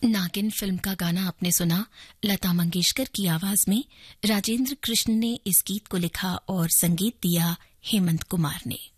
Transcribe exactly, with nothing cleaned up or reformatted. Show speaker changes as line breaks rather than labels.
नागिन फिल्म का गाना आपने सुना लता मंगेशकर की आवाज में। राजेंद्र कृष्ण ने इस गीत को लिखा और संगीत दिया हेमंत कुमार ने।